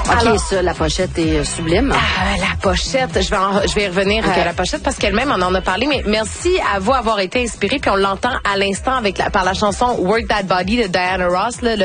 OK, Alors, ça, la pochette est sublime. la pochette, je vais y revenir à la pochette parce qu'elle-même on en a parlé, mais merci à vous avoir été inspiré, puis on l'entend à l'instant par la chanson Work That Body de Diana Ross, là,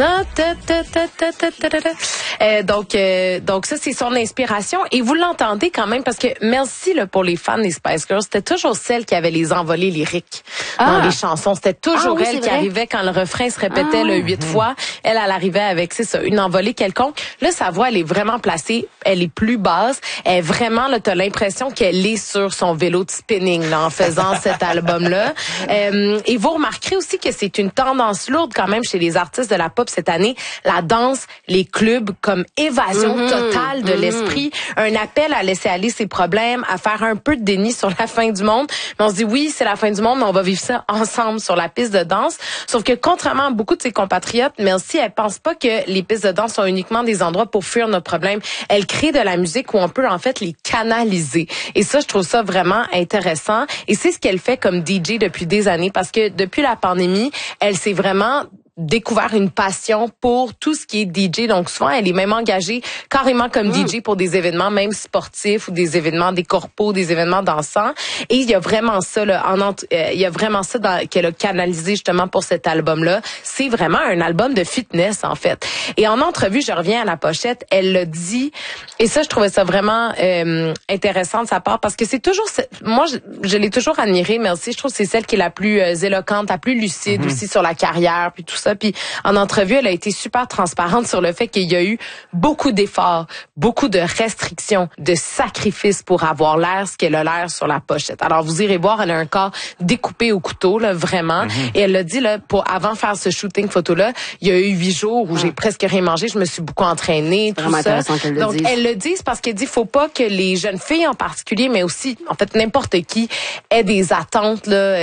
donc ça c'est son inspiration et vous l'entendez quand même parce que merci là, pour les fans des Spice Girls, c'était toujours celle qui avait les envolées lyriques dans les chansons, c'était toujours elle qui arrivait quand le refrain se répétait 8 fois, elle arrivait avec c'est ça, une envolée quelconque. Là sa voix elle est vraiment placée, elle est plus basse, elle est vraiment là t'as l'impression qu'elle est sur son vélo de spinning là, en faisant cet album-là. Et vous remarquerez aussi que c'est une tendance lourde quand même chez les artistes de la pop cette année, la danse, les clubs comme évasion totale de l'esprit, un appel à laisser aller ses problèmes, à faire un peu de déni sur la fin du monde. Mais on se dit oui, c'est la fin du monde, mais on va vivre ça ensemble sur la piste de danse. Sauf que contrairement à beaucoup de ses compatriotes, Melcy, elle pense pas que les pistes de danse sont uniquement des endroits pour fuir nos problèmes. Elle crée de la musique où on peut en fait les canaliser. Et ça, je trouve ça vraiment intéressant. Et c'est ce qu'elle fait comme DJ depuis des années parce que depuis la pandémie, elle s'est vraiment découvert une passion pour tout ce qui est DJ. Donc souvent, elle est même engagée carrément comme DJ pour des événements même sportifs ou des événements des corpos, des événements dansants. Et il y a vraiment ça là, il y a vraiment ça qu'elle a canalisé justement pour cet album-là. C'est vraiment un album de fitness en fait. Et en entrevue, je reviens à la pochette, elle l'a dit et ça je trouvais ça vraiment intéressant de sa part parce que c'est toujours moi je l'ai toujours admirée, mais aussi je trouve que c'est celle qui est la plus éloquente, la plus lucide aussi sur la carrière puis tout ça. Puis en entrevue, elle a été super transparente sur le fait qu'il y a eu beaucoup d'efforts, beaucoup de restrictions, de sacrifices pour avoir l'air ce qu'elle a l'air sur la pochette. Alors vous irez voir, elle a un corps découpé au couteau là vraiment. Et elle l'a dit là avant de faire ce shooting photo là, il y a eu 8 jours où j'ai presque rien mangé, je me suis beaucoup entraînée, tout vraiment ça. Intéressant qu'elle Donc le dise. elle le dit parce qu'elle dit faut pas que les jeunes filles en particulier, mais aussi en fait n'importe qui ait des attentes là